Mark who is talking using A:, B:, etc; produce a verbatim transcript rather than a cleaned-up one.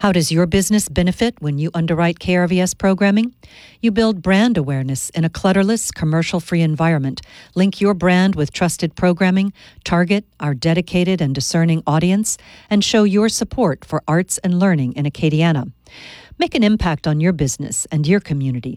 A: How does your business benefit when you underwrite K R V S programming? You build brand awareness in a clutterless, commercial-free environment. Link your brand with trusted programming, target our dedicated and discerning audience, and show your support for arts and learning in Acadiana. Make an impact on your business and your community